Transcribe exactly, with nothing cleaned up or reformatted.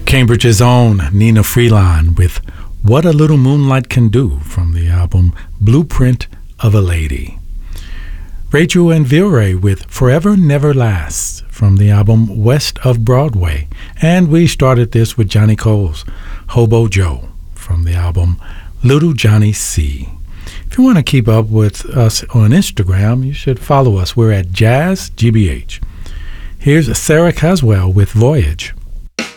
Cambridge's own Nina Freeline with What a Little Moonlight Can Do from the album Blueprint of a Lady. Rachel and Vilray with Forever Never Lasts from the album West of Broadway. And we started this with Johnny Coles, Hobo Joe from the album Little Johnny C. If you want to keep up with us on Instagram, you should follow us. We're at Jazz G B H. Here's Sarah Caswell with Voyage.